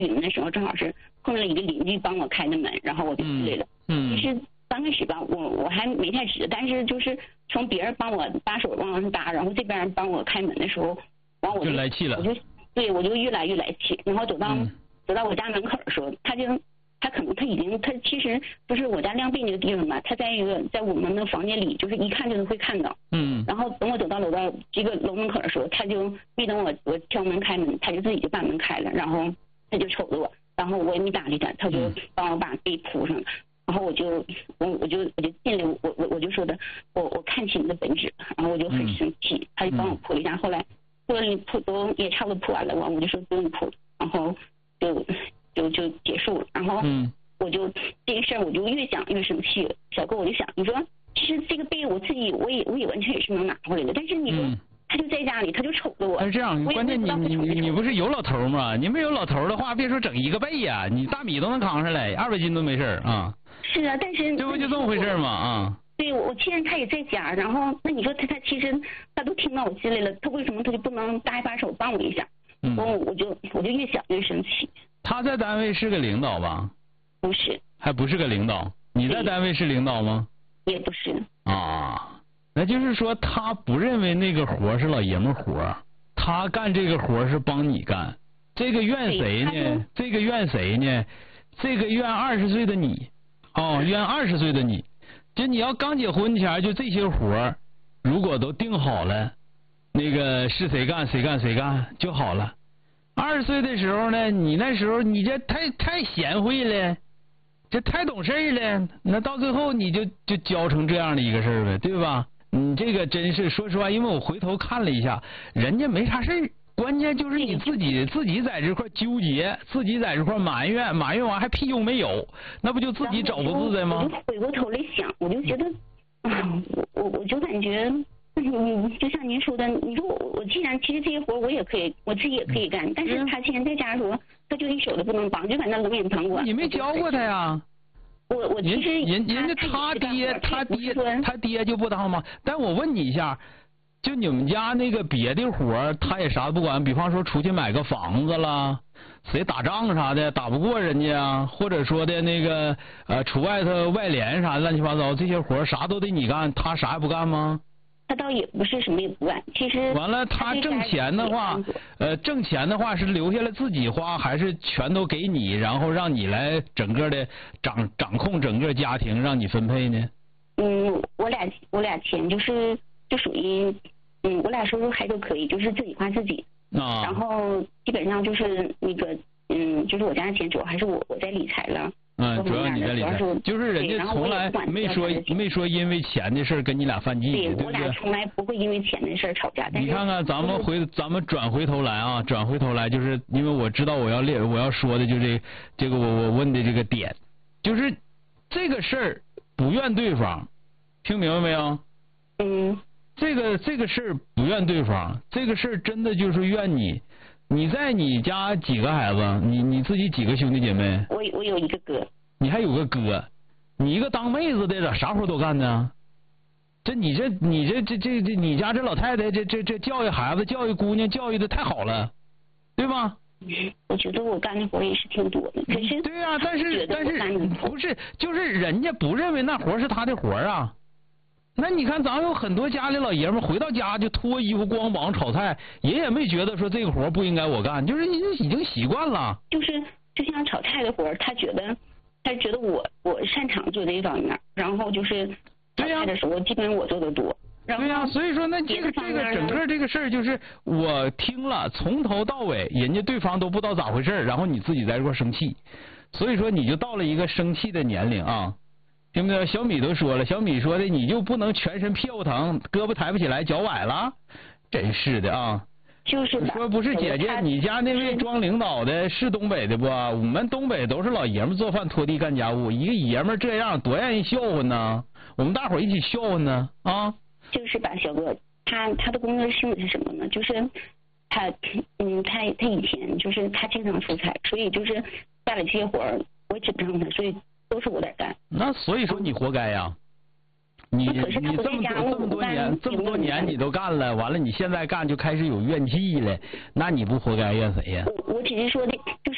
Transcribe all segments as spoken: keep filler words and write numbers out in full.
门的时候，正好是碰到一个邻居帮我开的门，然后我就进来了。 嗯， 其实刚开始吧，我我还没太知道，但是就是从别人帮我把手往上搭，然后这边帮我开门的时候，完我就就来气了。 我就对我就越来越来气，然后走到、 嗯、 走到我家门口的时候，他就。他可能他已经他其实不是我家亮壁那个地方嘛，他在一个在我们的房间里，就是一看就能会看到。 嗯。 然后等我走到楼道这个楼门口的时候，他就没等我我敲门开门，他就自己就把门开了，然后他就瞅着我，然后我也没搭理他，他就帮我把被铺上了，然后我就我我就我就进来，我我我就说的我我看清你的本质，然后我就很生气，嗯、他就帮我铺了一下，后来铺了铺都也差不多铺完了，完我就说不用铺了，然后就。就就结束了，然后我就、嗯、这个事儿我就越想越生气了。小哥，我就想，你说其实这个被我自己我也我也完全也是能拿回来的，但是你说、嗯、他就在家里，他就瞅着我。 哎，这样，关键你你你你不是有老头吗？你没有老头的话，别说整一个被呀、啊，你大米都能扛上来，二百斤都没事啊。 是啊，但是这不就这么回事吗？啊。 对，我既然他也在家，然后那你说他他其实他都听到我进来了，他为什么他就不能搭一把手帮我一下？嗯，我我就我就越想越生气。 他在单位是个领导吧？ 不是。 还不是个领导？你在单位是领导吗？ 也不是。 啊，那就是说他不认为那个活是老爷们活，他干这个活是帮你干。这个怨谁呢？这个怨谁呢？这个怨二十岁的你。哦，怨二十岁的你。就你要刚结婚前就这些活，如果都定好了，那个是谁干谁干谁干就好了。二十岁的时候呢，你那时候你这太太贤惠了，这太懂事了，那到最后你就就教成这样的一个事儿呗，对吧？你这个真是说实话，因为我回头看了一下，人家没啥事儿，关键就是你自己自己在这块纠结，自己在这块埋怨，埋怨完还屁用没有，那不就自己找不自在吗？ 我就回过头来想，我就觉得，啊，我我我就感觉。嗯，就像您说的，你说我我既然其实这些活我也可以，我自己也可以干，但是他现在在家说，他就一手都不能帮，就在那冷眼旁观。 你没教过他呀？ 我我其实人人家他爹他爹他爹就不当吗？但我问你一下，就你们家那个别的活他也啥都不管，比方说出去买个房子啦，谁打仗啥的打不过人家啊，或者说的那个呃出外头外联啥的乱七八糟这些活啥都得你干，他啥也不干吗？ 他倒也不是什么也不干，其实完了，他挣钱的话，呃，挣钱的话是留下来自己花，还是全都给你，然后让你来整个的掌掌控整个家庭，让你分配呢？ 嗯，我俩我俩钱就是就属于，嗯，我俩收入还都可以，就是自己花自己。 啊。 然后基本上就是那个，嗯，就是我家的钱主要还是我我在理财了。 嗯，主要你在理财，就是人家从来没说没说因为钱的事跟你俩犯忌，对不对？我俩从来不会因为钱的事吵架。 你看看，咱们回咱们转回头来啊，转回头来，就是因为我知道我要列我要说的就这这个我我问的这个点，就是这个事儿不怨对方，听明白没有？ 嗯。 这个这个事儿不怨对方，这个事儿真的就是怨你。你在你家几个孩子？你你自己几个兄弟姐妹？ 我我有一个哥。 你还有个哥，你一个当妹子的咋啥活都干呢？这你这你这这这这你家这老太太这这这教育孩子教育姑娘教育的太好了，对吧？ 我觉得我干的活也是挺多的，可是对呀、啊，但是但是不是就是人家不认为那活是他的活啊。那你看，咱有很多家里老爷们回到家就脱衣服光膀炒菜，爷也没觉得说这个活不应该我干，就是已经已经习惯了。 就是就像炒菜的活，他觉得他觉得我我擅长做这一方面，然后就是炒菜的时候，基本我做的多。 对呀、啊，所以说那这个这个整个这个事儿就是我听了从头到尾，人家对方都不知道咋回事，然后你自己在这块生气，所以说你就到了一个生气的年龄啊。听不听？小米都说了，小米说的你就不能全身屁股疼，胳膊抬不起来，脚崴了，真是的啊！ 就是说不是姐姐，你家那位装领导的是东北的不？我们东北都是老爷们做饭拖地干家务，一个爷们这样多让人笑话呢。我们大伙一起笑话呢啊！ 就是吧，小哥，他他的工作性质是什么呢？就是他嗯，他他以前就是他经常出差，所以就是干了这些活儿，我也指不上他，所以。都是我在干， 那所以说你活该呀！你你这么多这么多年这么多年你都干了，完了你现在干就开始有怨气了，那你不活该怨谁呀？ 我我只是说的，就是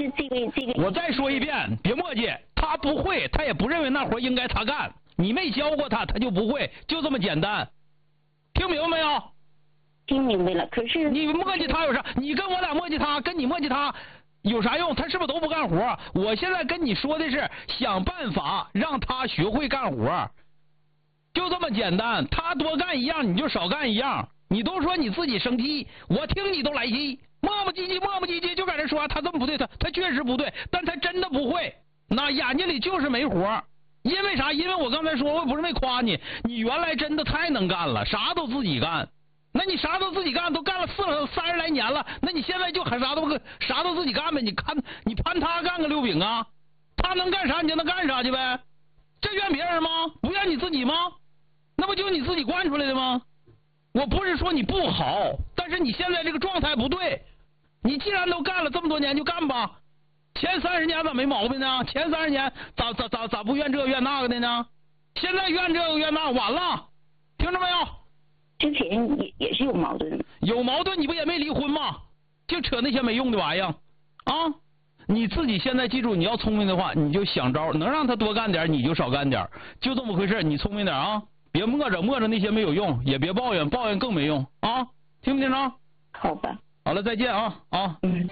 是这个这个。 我再说一遍，别磨叽，他不会，他也不认为那活应该他干，你没教过他，他就不会，就这么简单，听明白没有？ 听明白了，可是你磨叽他有啥？你跟我俩磨叽他，跟你磨叽他有啥用？他是不是都不干活？我现在跟你说的是想办法让他学会干活，就这么简单。他多干一样，你就少干一样。你都说你自己生气，我听你都来气，磨磨唧唧磨磨唧唧就在这说他这么不对，他他确实不对，但他真的不会，那眼睛里就是没活。因为啥？因为我刚才说，我不是没夸你，你原来真的太能干了，啥都自己干。那你啥都自己干，都干了四三十来年了，那你现在就还啥都不啥都自己干呗？你看你攀他干个溜饼啊？他能干啥你就能干啥去呗？这怨别人吗？不怨你自己吗？那不就你自己惯出来的吗？我不是说你不好，但是你现在这个状态不对。你既然都干了这么多年，就干吧。前三十年咋没毛病呢？前三十年咋咋咋咋不怨这怨那个的呢？现在怨这个怨那，晚了，听着没有？ 之前也也是有矛盾， 有矛盾你不也没离婚吗？就扯那些没用的玩意儿啊！你自己现在记住，你要聪明的话，你就想招，能让他多干点，你就少干点，就这么回事。你聪明点啊，别磨着磨着那些没有用，也别抱怨，抱怨更没用啊！听不听着？ 好吧。 好了，再见啊啊！ 嗯。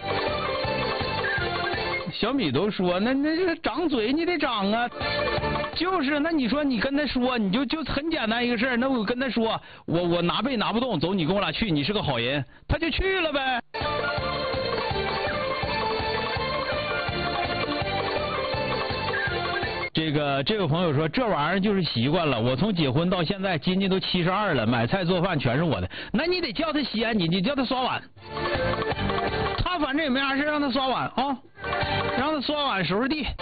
小米都说，那那这长嘴你得长啊，就是，那你说你跟他说，你就就很简单一个事儿，那我跟他说，我我拿背拿不动，走，你跟我俩去，你是个好人，他就去了呗。这个这位朋友说，这玩意儿就是习惯了，我从结婚到现在，今年都七十二了，买菜做饭全是我的，那你得叫他洗碗，你你叫他刷碗，他反正也没啥事，让他刷碗啊。让他刷碗收拾地。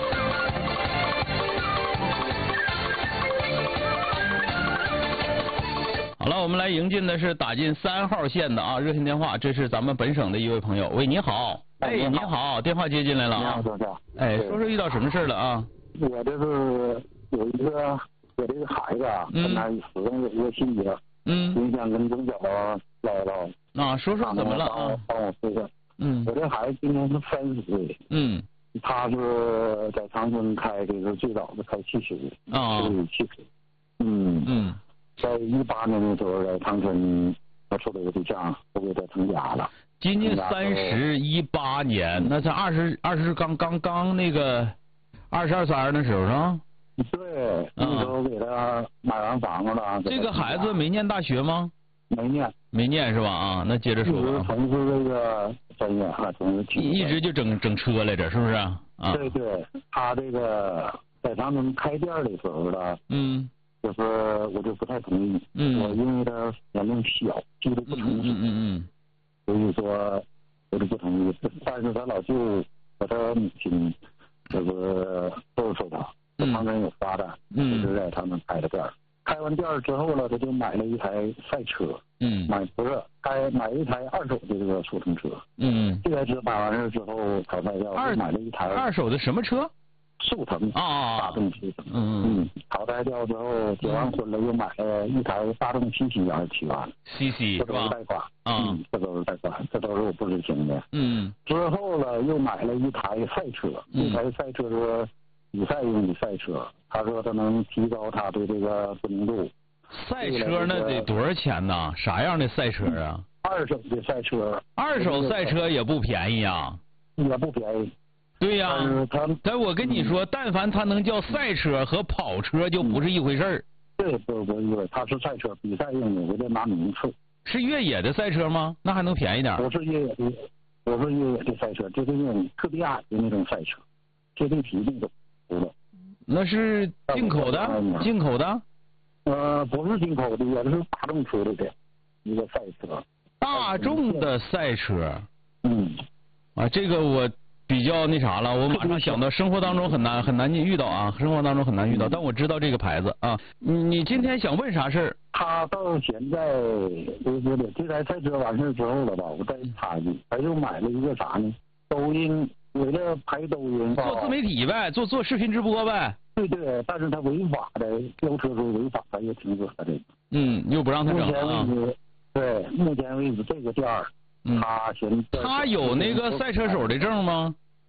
好了，我们来迎进的是打进三号线的啊热线电话，这是咱们本省的一位朋友。喂，你好。哎，你好，电话接进来了啊。 你好， 哎，说说遇到什么事了啊？ 我这是有一个我这个孩子啊，跟他始终有一个心结， 嗯， 我想跟中小唠唠。 啊，说说怎么了啊？ 帮我说说。 嗯。 我这孩子今年是三十岁。 嗯。 他是在长春开的是最早的开汽车的。啊。汽车。嗯。嗯。在一八年的时候，在长春他处了个对象，我给他成家了。 今年三十一八年，那才二十二十刚刚刚那个二十二三那时候是吧？ 对，那时候给他买完房子了。 这个孩子没念大学吗？ 没念。 没念是吧？啊，那接着说吧。 从事这个专业啊，从事体育。 一直就整整车来着，是不是？啊。 对对，他这个在长春开店的时候呢， 嗯， 就是我就不太同意。 嗯。 我因为他年龄小，技术不成熟。 嗯嗯嗯。 所以说，我就不同意。但是他老舅和他母亲，就是都是说他，在长春有发展，一直在他们开的店。开完店之后呢，他就买了一台赛车。嗯。买不是，开买了一台二手的这个速腾车。嗯。这台车买完事之后，淘汰掉，买了一台二手的什么车？ 速腾啊， 大众速腾。 嗯嗯。淘汰掉之后，结完婚了，又买了一台大众七系还是七万 ？C C 这都是贷款。嗯，这都是贷款，这都是我不知情的。嗯。之后呢，又买了一台赛车，一台赛车是比赛用的赛车。他说他能提高他对这个知名度。 赛车那得多少钱呢？啥样的赛车啊？ 二手的赛车。 二手赛车也不便宜啊。 也不便宜。 对呀、啊，但我跟你说，但凡他能叫赛车和跑车，就不是一回事儿。 对，不不不，他是赛车，比赛用的，我得拿名次。 是越野的赛车吗？那还能便宜点？ 不是越野的，不是越野的赛车，就是那种特别矮的那种赛车，贴地皮那种，不的。 那是进口的？进口的？ 呃，不是进口的，也是大众出的的一个赛车。 大众的赛车。 嗯。 啊，这个我。比较那啥了，我马上想到生活当中很难很难遇到啊，生活当中很难遇到，但我知道这个牌子啊。你你今天想问啥事儿？ 他到现在，我觉得这台赛车完事之后了吧，我再插一句，他又买了一个啥呢？抖音，为了拍抖音， 做自媒体呗，做做视频直播呗。 对对，但是他违法的，飙车时候违法，他也停止了这个。 嗯，又不让他整啊。 目前为止，对，目前为止这个店儿。他现他有那个赛车手的证吗？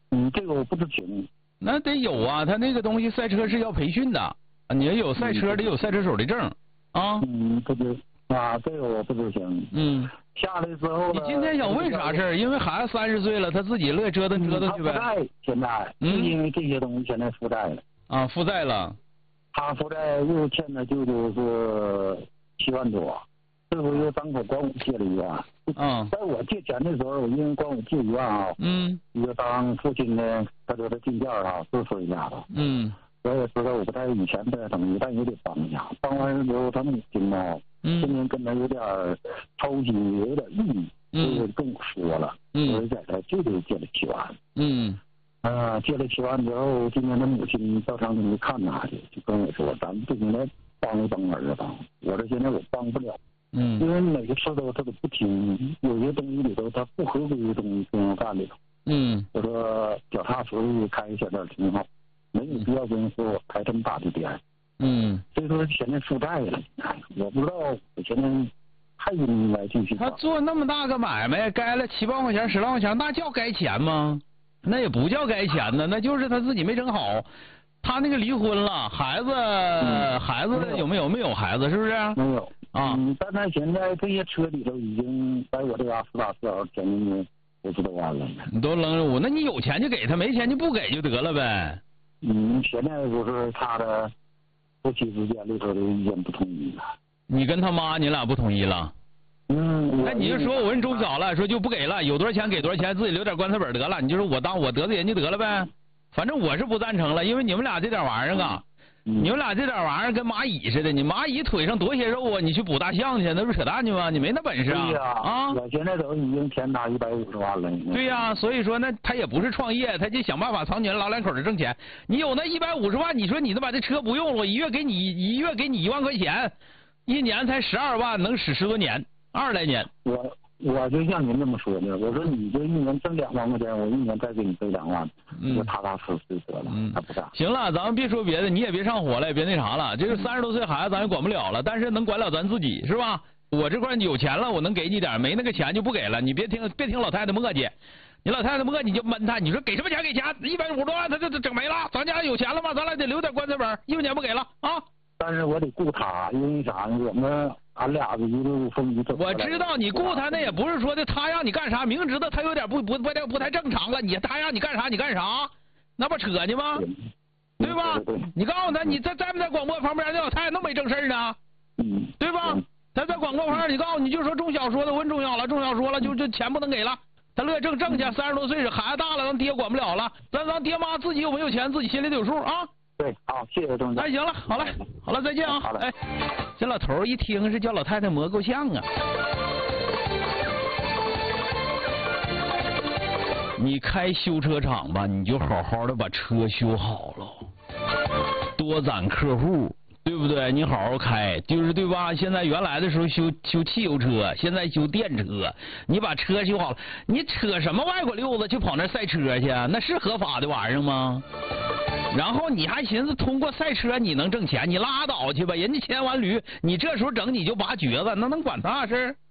嗯，这个我不知情。 那得有啊，他那个东西赛车是要培训的，你要有赛车得有赛车手的证啊。 嗯，不知啊，这个我不知情。 嗯。 下来之后你今天想问啥事儿？因为孩子三十岁了，他自己乐意折腾折腾去呗。 他负债现在，嗯，是因为这些东西现在负债了。 啊，负债了。 他负债又欠的舅舅是七万多，这回又张口管我借了一万。 嗯。 在我借钱的时候，我因为管我借一万啊。 嗯。 一个当父亲的，他说他进店啊，是说一下子。 嗯。 我也知道我不太以前不太同意，但也得帮一下。帮完了之后，他母亲呢， 嗯， 今天跟他有点抽起，有点意， 嗯， 就跟我说了， 嗯， 我在他舅舅借了七万， 嗯， 啊，借了七万之后，今天他母亲到长春去看他去，就跟我说，咱们不应该帮一帮儿子吧？我说现在我帮不了， 嗯， 因为每个事都他都不听，有些东西里头他不合规的东西跟我干里头， 嗯， 我说脚踏实地开一小店挺好。没有必要跟人说我开这么大的店， 嗯， 所以说现在负债了，我不知道我现在还应该继续。 他做那么大个买卖，该了七万块钱、十万块钱，那叫该钱吗？那也不叫该钱呢，那就是他自己没整好。他那个离婚了，孩子、嗯、孩子有没有？没有孩子，是不是？ 没有啊。 嗯，但他现在这些车里头已经在我这嘎四大四小将近五十多万了。 你都扔着我，那你有钱就给他，没钱就不给就得了呗。 嗯，现在就是他的夫妻之间里头的意见不统一了。 你跟他妈你俩不统一了？ 嗯。 那你就说我问中小了，说就不给了，有多少钱给多少钱，自己留点棺材本得了。你就说我当我得罪人就得了呗。反正我是不赞成了，因为你们俩这点玩意儿啊，嗯、你们俩这点玩意儿跟蚂蚁似的，你蚂蚁腿上多些肉啊，你去捕大象去，那不是扯淡去吗？你没那本事啊！ 对呀、 啊，啊我现在都已经填他一百五十万了。 对呀、啊，所以说那他也不是创业，他就想办法藏你老两口的挣钱。你有那一百五十万，你说你能把这车不用了，我一月给你一月给你一万块钱，一年才十二万，能使十多年，二十来年。 我我就像您这么说的，我说你这一年挣两万块钱，我一年再给你赔两万，嗯、我踏踏实实得了，嗯，他不干。 行了，咱们别说别的，你也别上火了，也别那啥了。这个三十多岁孩子咱也管不了了，但是能管了咱自己是吧？我这块有钱了，我能给你点，没那个钱就不给了。你别听别听老太太磨叽，你老太太磨叽你就闷他，你说给什么钱给钱，一百五十多万他就整没了，咱家有钱了吗？咱俩得留点棺材本，一分钱不给了啊！ 但是我得顾他，因为啥呢？我们俺俩子一路风雨走。 我知道你顾他，那也不是说的他让你干啥，明知道他有点不不不太不太正常了，你他让你干啥你干啥，那不扯呢吗？对, 对吧？对对对，你告诉他，你在在不在广播旁边那老太太那没正事呢？ 嗯， 对吧？他在广播旁，你告诉你就说中小说的，问中小了，中小说了，就这钱不能给了。他乐挣挣去，三十多岁孩子大了，咱爹管不了了，咱咱爹妈自己有没有钱，自己心里得有数啊。 对，好，谢谢钟总。 哎，行了，好了，好了，再见啊。 好了， 哎，这老头一听是叫老太太磨够呛啊。你开修车厂吧，你就好好的把车修好了，多攒客户，对不对？你好好开，就是对吧？现在原来的时候修修汽油车，现在修电车，你把车修好了，你扯什么外国溜子去跑那赛车去？那是合法的玩意儿吗？然后你还寻思通过赛车你能挣钱？你拉倒去吧！人家牵完驴，你这时候整你就拔橛子，那能管他事儿？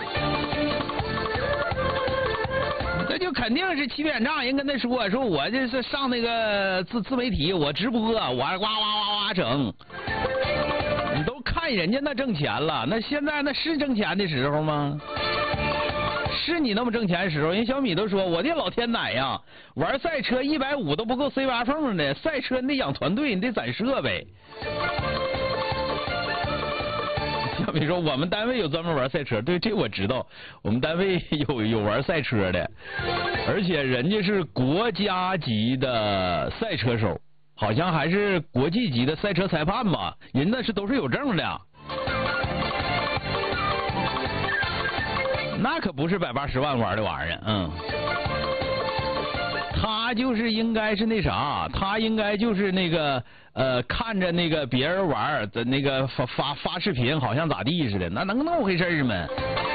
这就肯定是欺骗账。人跟他说说我这是上那个自自媒体，我直播，我哇哇哇哇整。你都看人家那挣钱了，那现在那是挣钱的时候吗？是你那么挣钱的时候，人小米都说我的老天奶呀，玩赛车一百五都不够塞挖缝的，赛车你得养团队，你得攒设备。小米说我们单位有专门玩赛车，对，这我知道，我们单位有有玩赛车的，而且人家是国家级的赛车手，好像还是国际级的赛车裁判吧，人那是都是有证的。那可不是百八十万玩的玩意儿，嗯，他就是应该是那啥，他应该就是那个呃，看着那个别人玩的那个发发发视频，好像咋地似的，那能那么回事吗？